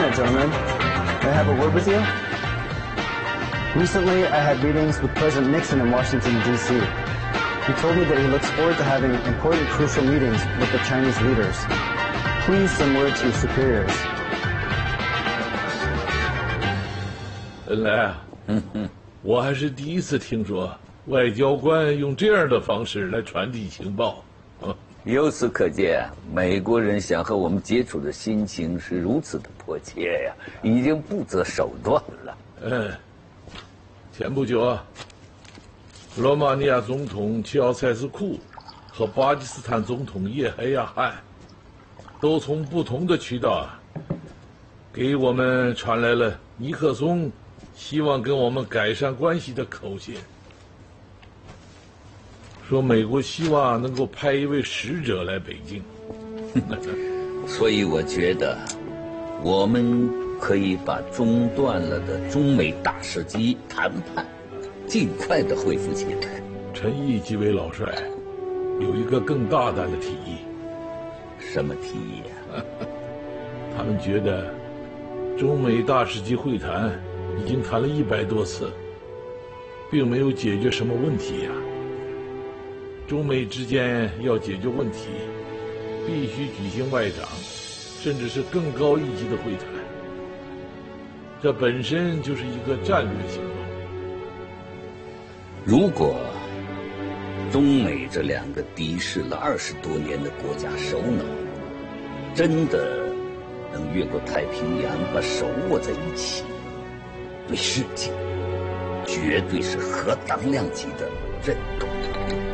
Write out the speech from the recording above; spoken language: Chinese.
minute, gentlemen. May I have a word with you? Recently, I had meetings with President Nixon in Washington, D.C. He told me that he looks forward to having important, crucial meetings with the Chinese leaders. Please send word to your superiors. 来啊，我还是第一次听说外交官用这样的方式来传递情报。 由此可见，美国人想和我们接触的心情是如此的迫切呀，已经不择手段了。 前不久啊，罗马尼亚总统齐奥塞斯库和巴基斯坦总统叶海亚汗都从不同的渠道给我们传来了尼克松希望跟我们改善关系的口信，说美国希望能够派一位使者来北京。 所以我觉得，我们可以把中断了的中美大使级谈判尽快的恢复起来。 陈毅几位老帅有一个更大胆的提议。 什么提议啊？ 他们觉得中美大使级会谈已经谈了100多次，并没有解决什么问题呀。中美之间要解决问题，必须举行外长，甚至是更高一级的会谈。这本身就是一个战略行动。 如果中美这两个敌视了20多年的国家首脑，真的能越过太平洋把手握在一起，对世界绝对是核当量级的震动。